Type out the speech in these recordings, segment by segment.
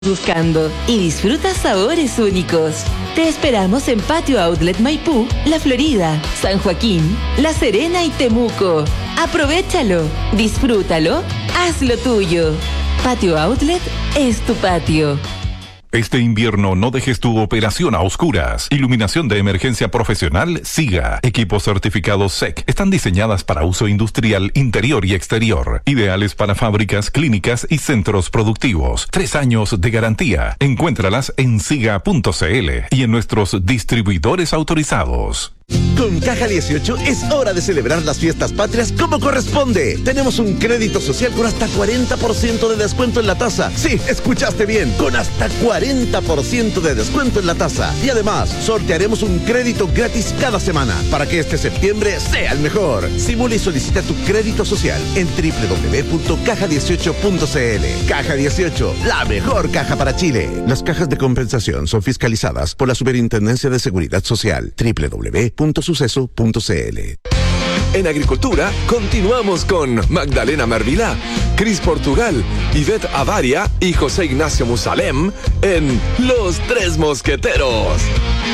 buscando y disfruta sabores únicos. Te esperamos en Patio Outlet Maipú, La Florida, San Joaquín, La Serena y Temuco. Aprovéchalo, disfrútalo, hazlo tuyo. Patio Outlet es tu patio. Este invierno no dejes tu operación a oscuras. Iluminación de emergencia profesional SIGA. Equipos certificados SEC. Están diseñadas para uso industrial interior y exterior. Ideales para fábricas, clínicas y centros productivos. 3 años de garantía. Encuéntralas en siga.cl y en nuestros distribuidores autorizados. Con Caja 18 es hora de celebrar las fiestas patrias como corresponde. Tenemos un crédito social con hasta 40% de descuento en la tasa. Sí, escuchaste bien, con hasta 40% de descuento en la tasa. Y además, sortearemos un crédito gratis cada semana para que este septiembre sea el mejor. Simula y solicita tu crédito social en www.caja18.cl. Caja 18, la mejor caja para Chile. Las cajas de compensación son fiscalizadas por la Superintendencia de Seguridad Social. www.suceso.cl. En agricultura, continuamos con Magdalena Mervilá, Cris Portugal, Ivette Avaria y José Ignacio Musalem en Los Tres Mosqueteros.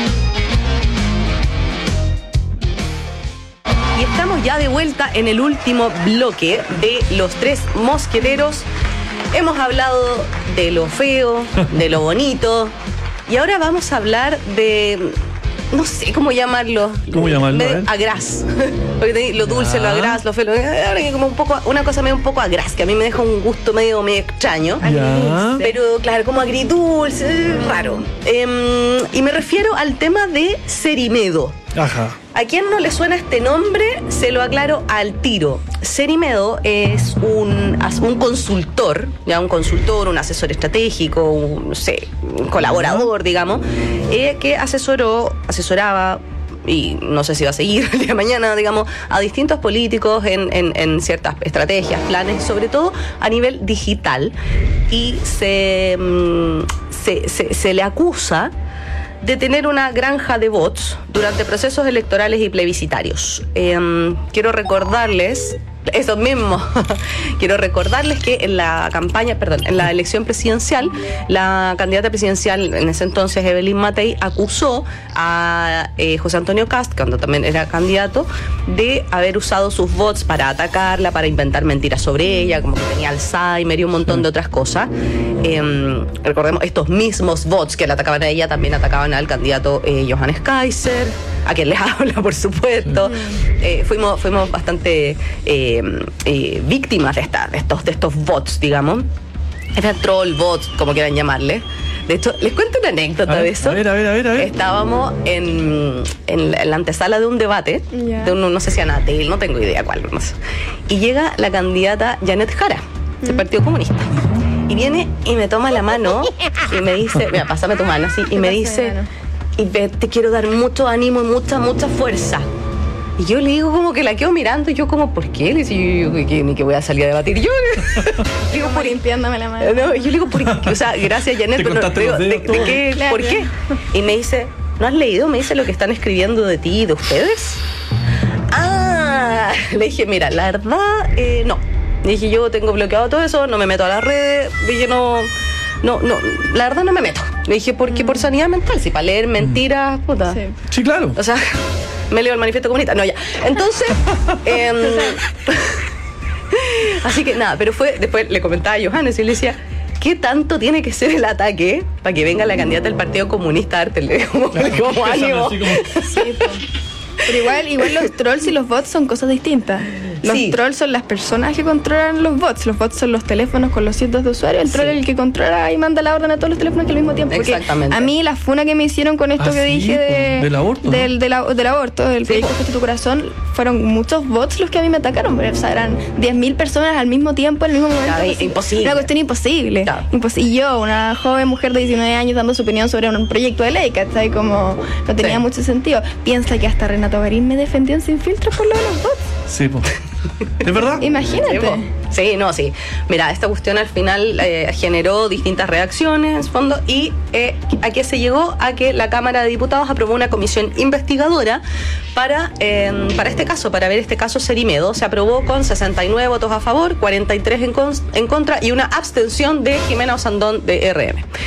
Y estamos ya de vuelta en el último bloque de Los Tres Mosqueteros. Hemos hablado de lo feo, de lo bonito, y ahora vamos a hablar de... no sé cómo llamarlo. ¿Cómo llamarlo? Agraz. Porque lo dulce, lo agraz, lo feo. Ahora que como un poco, una cosa medio un poco agraz, que a mí me deja un gusto medio extraño. Ya. Pero claro, como agridulce, raro. Y me refiero al tema de Cerimedo. Ajá. ¿A quién no le suena este nombre? Se lo aclaro al tiro. Cerimedo es un consultor, ya un consultor, un asesor estratégico, no sé, un colaborador, digamos, que asesoraba, y no sé si va a seguir el día de mañana, digamos, a distintos políticos en ciertas estrategias, planes, sobre todo a nivel digital. Y se le acusa de tener una granja de bots durante procesos electorales y plebiscitarios. Quiero recordarles eso mismo. Quiero recordarles que en la elección presidencial, la candidata presidencial en ese entonces, Evelyn Matei, acusó a José Antonio Kast, cuando también era candidato, de haber usado sus bots para atacarla, para inventar mentiras sobre ella, como que tenía Alzheimer y un montón de otras cosas. Recordemos, estos mismos bots que la atacaban a ella también atacaban al candidato Johannes Kaiser, a quien les habla, por supuesto. Fuimos bastante víctimas de estos bots, la Era troll bots, como quieran llamarle. De hecho, les cuento una anécdota de eso. A ver. Estábamos en la antesala de un debate, de un, no sé si Anatel, no tengo idea cuál. No sé. Y llega la candidata Janet Jara, del Partido Comunista. Y viene y me toma la mano y me dice, mira, pásame tu mano así, y me dice, y te quiero dar mucho ánimo y mucha fuerza. Y yo le digo como que la quedo mirando, y yo como, ¿por qué? Le digo, ni que voy a salir a debatir. Yo digo, por limpiándome la mano. No, yo le digo, o sea, gracias Janet, pero no, digo, ¿de qué? Claro. ¿Por qué? Y me dice, ¿no has leído? Me dice lo que están escribiendo de ti y de ustedes. Le dije, mira, la verdad, no. Le dije, yo tengo bloqueado todo eso, no me meto a las redes. Dije, no, la verdad no me meto. Le dije, porque por sanidad mental, si para leer mentiras, puta. Sí, claro. O sea, me leo el manifiesto comunista. No, ya. Entonces, así que nada, pero después le comentaba a Johannes y le decía, ¿qué tanto tiene que ser el ataque para que venga la candidata del Partido Comunista a darte como ánimo? Sí, pero igual los trolls y los bots son cosas distintas. Los trolls son las personas que controlan los bots. Los bots son los teléfonos con los cientos de usuarios. El troll es el que controla y manda la orden a todos los teléfonos que al mismo tiempo. Exactamente. A mí la funa que me hicieron con esto que dije del aborto, del aborto, del proyecto Escucha tu Corazón, fueron muchos bots los que a mí me atacaron. O sea, eran 10.000 personas al mismo tiempo, en el mismo momento. Claro, imposible. Una cuestión imposible. Claro. Y yo, una joven mujer de 19 años, dando su opinión sobre un proyecto de ley, ¿cachai? Como no tenía mucho sentido. Piensa que hasta Renato Garín me defendió en Sin Filtros por lo de los bots. Sí, pues. ¿Es verdad? Imagínate. Sí, no, sí. Mira, esta cuestión al final generó distintas reacciones, en fondo, y a qué se llegó a que la Cámara de Diputados aprobó una comisión investigadora para este caso, para ver este caso Cerimedo. Se aprobó con 69 votos a favor, 43 en contra y una abstención de Jimena Osandón de RM.